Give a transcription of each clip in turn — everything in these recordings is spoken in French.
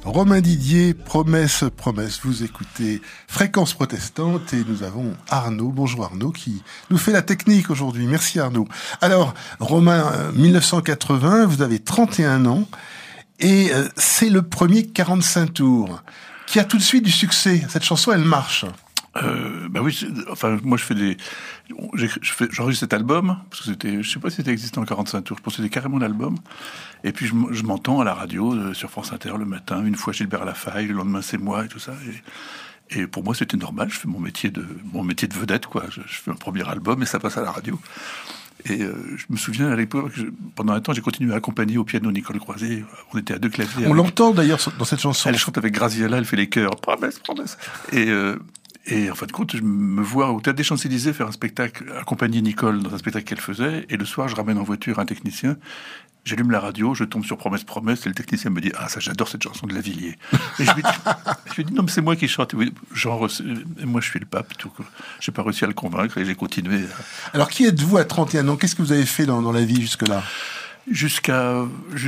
Romain Didier, promesse, promesse. Vous écoutez Fréquence Protestante et nous avons Arnaud. Bonjour Arnaud qui nous fait la technique aujourd'hui. Merci Arnaud. Alors, Romain, 1980, vous avez 31 ans et c'est le premier 45 tours qui a tout de suite du succès. Cette chanson, elle marche. Bah oui, enfin moi j'enregistre cet album parce que c'était, je sais pas si c'était existant en 45 tours, je pense que c'était carrément l'album. Et puis je m'entends à la radio sur France Inter le matin, une fois Gilbert Lafaille, le lendemain c'est moi et tout ça. Et pour moi c'était normal, je fais mon métier de vedette quoi. Je fais un premier album et ça passe à la radio. Et je me souviens à l'époque, pendant un temps, j'ai continué à accompagner au piano Nicole Croisé. On était à deux claviers. On l'entend d'ailleurs dans cette chanson. Elle chante avec Graziella, elle fait les chœurs. Promesse, promesse. Et en fin de compte, je me vois au Théâtre des Champs-Élysées faire un spectacle, accompagner Nicole dans un spectacle qu'elle faisait. Et le soir, je ramène en voiture un technicien. J'allume la radio, je tombe sur Promesse, promesse. Et le technicien me dit « Ah, ça, j'adore cette chanson de Lavilliers. » Et je lui dis « Non, mais c'est moi qui chante. » Genre, et moi, je suis le pape. J'ai pas réussi à le convaincre et j'ai continué. Alors, qui êtes-vous à 31 ans? Qu'est-ce que vous avez fait dans la vie jusque-là? Jusqu'à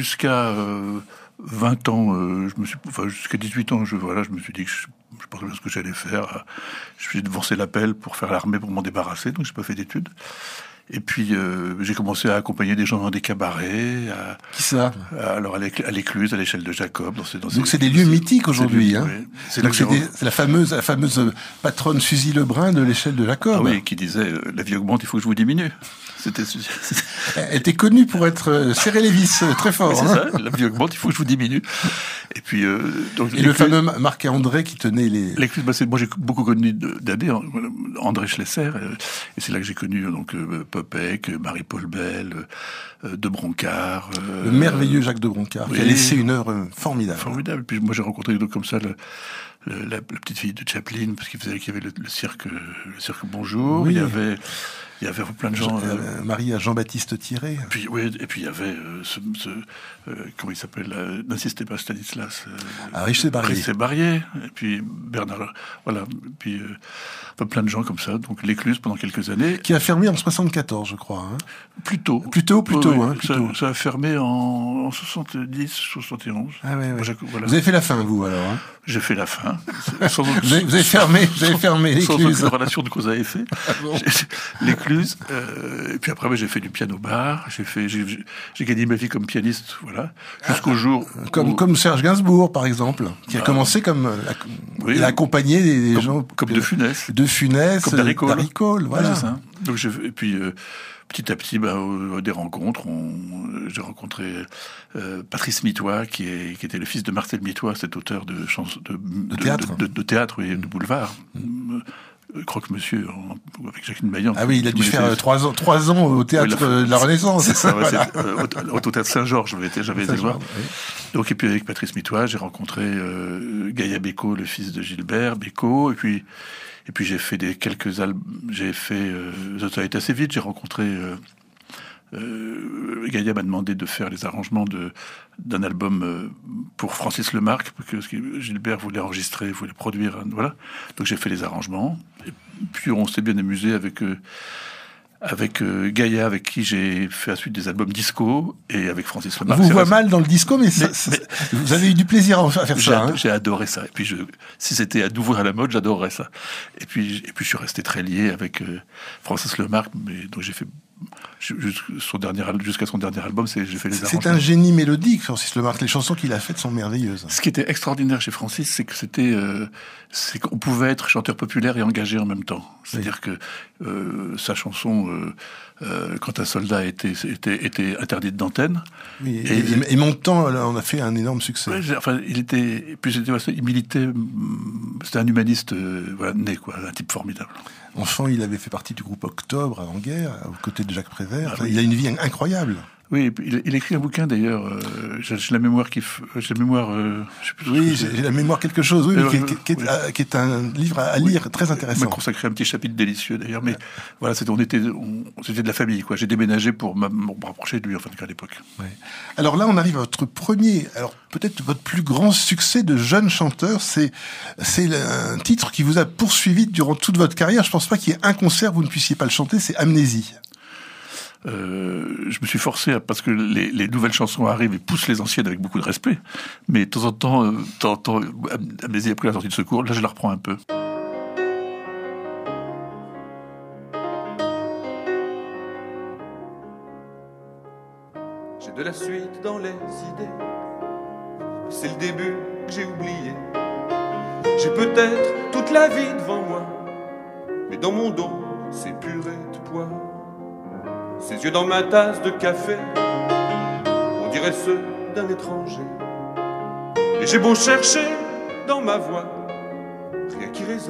20 ans, jusqu'à 18 ans, je me suis dit que je pensais bien ce que j'allais faire. Je suis devancé l'appel pour faire l'armée, pour m'en débarrasser, donc j'ai pas fait d'études. Et puis j'ai commencé à accompagner des gens dans des cabarets. Qui ça? Alors à l'Écluse, à l'échelle de Jacob. Donc c'est des lieux mythiques aujourd'hui, hein. Oui. C'est la fameuse patronne Suzy Lebrun de l'échelle de Jacob. Ah oui, qui disait la vie augmente, il faut que je vous diminue. Elle était connue pour être serrer les vis très fort. C'est ça, la vie augmente, il faut que je vous diminue. Et puis et le fameux Marc et André qui tenait les. L'Écluse, moi j'ai beaucoup connu d'années André Schlesser, et c'est là que j'ai connu donc Popek, Marie-Paul Bell, de Broncard. Le merveilleux Jacques de Broncard, qui a laissé une heure formidable. Formidable. Puis moi j'ai rencontré donc comme ça la petite fille de Chaplin, parce qu'il y avait le cirque Bonjour. Oui. Il y avait plein de gens. Marie à Jean-Baptiste Thierry. Et puis il y avait comment il s'appelle, n'insistez pas, Stanislas. Richet Barrier. Et puis Bernard. Voilà. Et puis plein de gens comme ça. Donc l'Écluse pendant quelques années. Qui a fermé en 74, je crois. Hein. Plus tôt. Ça a fermé en 70, 71. Ah ouais. Voilà. Vous avez fait la fin, vous, alors, hein? J'ai fait la fin. Vous avez fermé l'Écluse. Sans aucune relation de cause à effet. Ah bon. L'Écluse. Et puis après, j'ai fait du piano-bar. J'ai gagné ma vie comme pianiste, voilà. Jusqu'au jour comme Serge Gainsbourg, par exemple, qui a commencé comme il a accompagné des gens comme De Funès, comme Daricole, voilà. Ouais, c'est ça. Donc et puis petit à petit, des rencontres. J'ai rencontré Patrice Mitois, qui était le fils de Marcel Mitois, cet auteur de théâtre et de boulevard. Croque-Monsieur avec Jacqueline Maillan. Ah oui, il a dû faire 3 ans au théâtre de la Renaissance. C'est ça, voilà. Au théâtre Saint-Georges, j'avais été le voir. Oui. Donc, et puis avec Patrice Mitois, j'ai rencontré Gaïa Bécaud, le fils de Gilbert Bécaud, et puis j'ai fait ça a été assez vite, j'ai rencontré Gaïa m'a demandé de faire les arrangements d'un album pour Francis Lemarque, parce que Gilbert voulait enregistrer, voulait produire, voilà. Donc j'ai fait les arrangements, et puis on s'est bien amusé avec Gaïa, avec qui j'ai fait ensuite des albums disco, et avec Francis Lemarque. On vous voit mal dans le disco, mais vous avez eu du plaisir à faire ça. J'ai adoré ça. Et puis si c'était à nouveau à la mode, j'adorerais ça. Et puis je suis resté très lié avec Francis Lemarque, mais donc j'ai fait jusqu'à son dernier album, j'ai fait les arrangements. C'est un génie mélodique, Francis Lemarque. Les chansons qu'il a faites sont merveilleuses. Ce qui était extraordinaire chez Francis, c'est qu'on pouvait être chanteur populaire et engagé en même temps. C'est-à-dire que sa chanson Quand un soldat était interdit d'antenne. Oui, et Montand, on a fait un énorme succès. Ouais, il militait, c'était un humaniste né, quoi, un type formidable. Enfant, il avait fait partie du groupe Octobre avant-guerre, aux côtés de Jacques Prévert. Enfin, il a une vie incroyable. Oui, il écrit un bouquin d'ailleurs. J'ai la mémoire je sais plus. Oui, j'ai la mémoire quelque chose. Oui, qui est un livre à lire très intéressant. Il m'a consacré un petit chapitre délicieux d'ailleurs. Mais voilà, c'était de la famille, quoi. J'ai déménagé pour me rapprocher de lui, enfin, à l'époque. Ouais. Alors là, on arrive à votre peut-être votre plus grand succès de jeune chanteur. C'est un titre qui vous a poursuivi durant toute votre carrière. Je pense pas qu'il y ait un concert où vous ne puissiez pas le chanter. C'est Amnésie. je me suis forcé, parce que les nouvelles chansons arrivent et poussent les anciennes avec beaucoup de respect, mais de temps en temps, Amnésie après la sortie de secours, là je la reprends un peu. J'ai de la suite dans les idées, c'est le début que j'ai oublié. J'ai peut-être toute la vie devant moi, mais dans mon dos, c'est purée de poids. Ses yeux dans ma tasse de café, on dirait ceux d'un étranger. Et j'ai beau chercher dans ma voix, rien qui résonne.